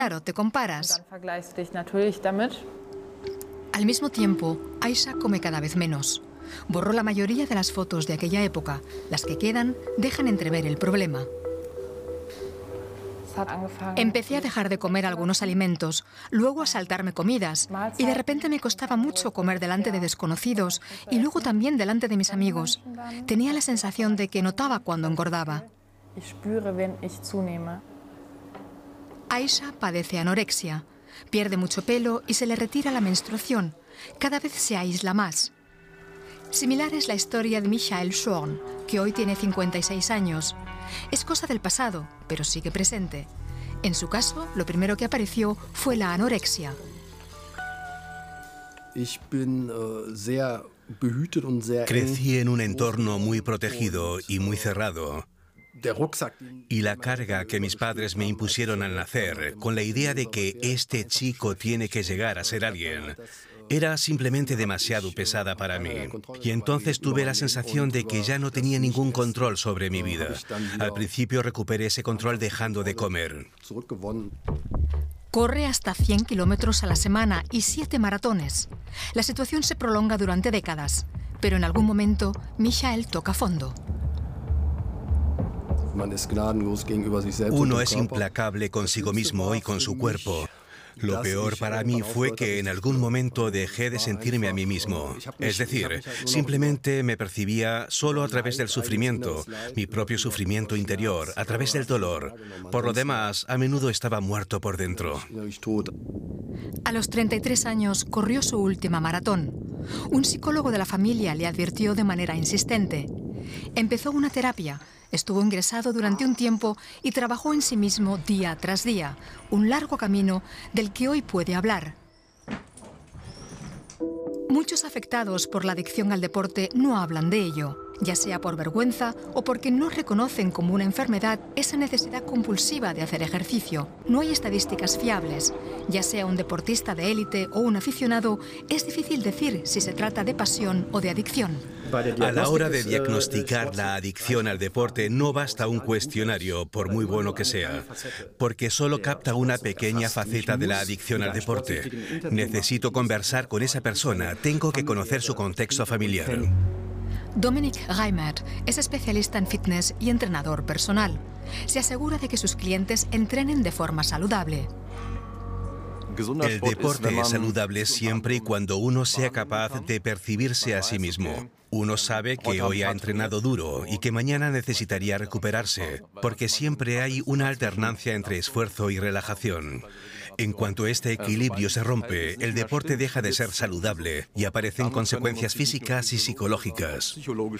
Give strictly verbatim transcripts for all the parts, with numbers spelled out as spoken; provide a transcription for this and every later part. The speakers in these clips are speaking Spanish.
Claro, te comparas. Al mismo tiempo, Aisha come cada vez menos. Borró la mayoría de las fotos de aquella época. Las que quedan dejan entrever el problema. Empecé a dejar de comer algunos alimentos, luego a saltarme comidas, y de repente me costaba mucho comer delante de desconocidos y luego también delante de mis amigos. Tenía la sensación de que notaba cuando engordaba. Aisha padece anorexia, pierde mucho pelo y se le retira la menstruación. Cada vez se aísla más. Similar es la historia de Michael Schorn, que hoy tiene cincuenta y seis años. Es cosa del pasado, pero sigue presente. En su caso, lo primero que apareció fue la anorexia. Crecí en un entorno muy protegido y muy cerrado. Y la carga que mis padres me impusieron al nacer, con la idea de que este chico tiene que llegar a ser alguien, era simplemente demasiado pesada para mí. Y entonces tuve la sensación de que ya no tenía ningún control sobre mi vida. Al principio recuperé ese control dejando de comer. Corre hasta cien kilómetros a la semana y siete maratones. La situación se prolonga durante décadas, pero en algún momento Michael toca fondo. Uno es implacable consigo mismo y con su cuerpo. Lo peor para mí fue que en algún momento dejé de sentirme a mí mismo. Es decir, simplemente me percibía solo a través del sufrimiento, mi propio sufrimiento interior, a través del dolor. Por lo demás, a menudo estaba muerto por dentro. A los treinta y tres años corrió su última maratón. Un psicólogo de la familia le advirtió de manera insistente. Empezó una terapia. Estuvo ingresado durante un tiempo y trabajó en sí mismo día tras día, un largo camino del que hoy puede hablar. Muchos afectados por la adicción al deporte no hablan de ello, ya sea por vergüenza o porque no reconocen como una enfermedad esa necesidad compulsiva de hacer ejercicio. No hay estadísticas fiables. Ya sea un deportista de élite o un aficionado, es difícil decir si se trata de pasión o de adicción. A la hora de diagnosticar la adicción al deporte no basta un cuestionario, por muy bueno que sea, porque solo capta una pequeña faceta de la adicción al deporte. Necesito conversar con esa persona, tengo que conocer su contexto familiar. Dominik Reimert es especialista en fitness y entrenador personal. Se asegura de que sus clientes entrenen de forma saludable. El deporte es saludable siempre y cuando uno sea capaz de percibirse a sí mismo. Uno sabe que hoy ha entrenado duro y que mañana necesitaría recuperarse, porque siempre hay una alternancia entre esfuerzo y relajación. En cuanto este equilibrio se rompe, el deporte deja de ser saludable y aparecen consecuencias físicas y psicológicas.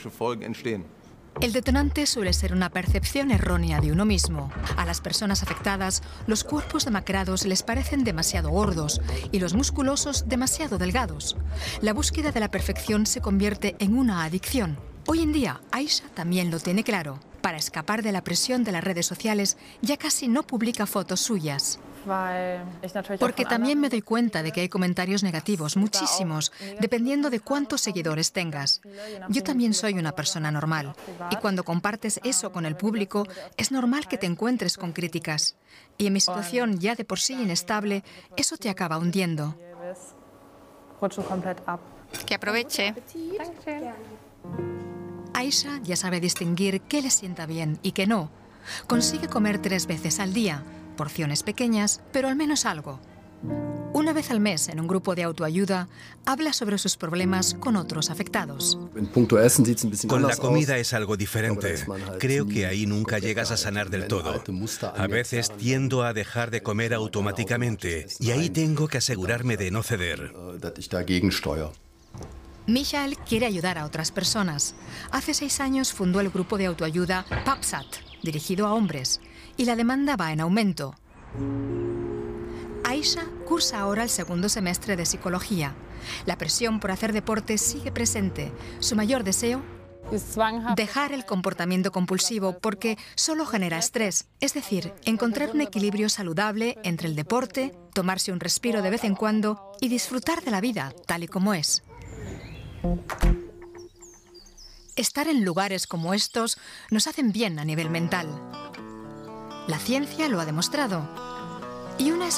El detonante suele ser una percepción errónea de uno mismo. A las personas afectadas, los cuerpos demacrados les parecen demasiado gordos y los musculosos demasiado delgados. La búsqueda de la perfección se convierte en una adicción. Hoy en día, Aisha también lo tiene claro. Para escapar de la presión de las redes sociales, ya casi no publica fotos suyas. Porque también me doy cuenta de que hay comentarios negativos, muchísimos, dependiendo de cuántos seguidores tengas. Yo también soy una persona normal, y cuando compartes eso con el público, es normal que te encuentres con críticas. Y en mi situación ya de por sí inestable, eso te acaba hundiendo. Que aproveche. Aisha ya sabe distinguir qué le sienta bien y qué no. Consigue comer tres veces al día, porciones pequeñas, pero al menos algo. Una vez al mes, en un grupo de autoayuda, habla sobre sus problemas con otros afectados. Con la comida es algo diferente. Creo que ahí nunca llegas a sanar del todo. A veces tiendo a dejar de comer automáticamente y ahí tengo que asegurarme de no ceder. Michael quiere ayudar a otras personas. Hace seis años fundó el grupo de autoayuda PAPSAT, dirigido a hombres, y la demanda va en aumento. Aisha cursa ahora el segundo semestre de psicología. La presión por hacer deporte sigue presente. Su mayor deseo: dejar el comportamiento compulsivo, porque solo genera estrés. Es decir, encontrar un equilibrio saludable entre el deporte, tomarse un respiro de vez en cuando y disfrutar de la vida tal y como es. Estar en lugares como estos nos hacen bien a nivel mental. La ciencia lo ha demostrado. Y una